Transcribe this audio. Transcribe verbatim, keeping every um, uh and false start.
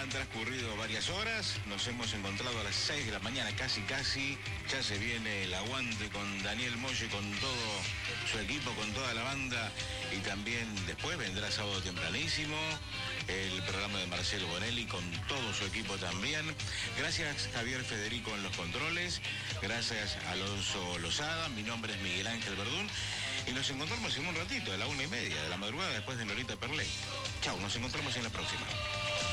han transcurrido varias horas, nos hemos encontrado a las seis de la mañana, casi casi, ya se viene el aguante con Daniel Molle, con todo su equipo, con toda la banda, y también después vendrá sábado tempranísimo el programa de Marcelo Bonelli con todo su equipo también. Gracias Javier Federico en los controles, gracias Alonso Lozada, mi nombre es Miguel Ángel Verdún, y nos encontramos en un ratito, a la una y media de la madrugada, después de Norita Perlé. Chau, nos encontramos en la próxima.